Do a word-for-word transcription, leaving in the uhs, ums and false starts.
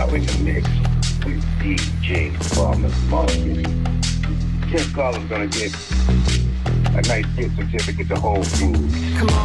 now in the mix with D J Farmer's Market. Ken Carlin's gonna get a nice gift certificate to Whole Foods. Come on.